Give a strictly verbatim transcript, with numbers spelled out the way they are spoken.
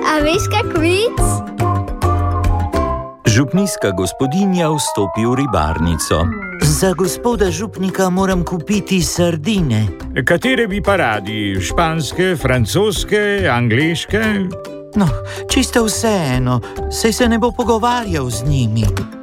A veš kak vic? Župnijska gospodinja vstopi v ribarnico. Za gospoda župnika moram kupiti sardine. Katere bi pa radi? Španske, francoske, angleške? No, čisto vseeno, saj se ne bo pogovarjal z njimi.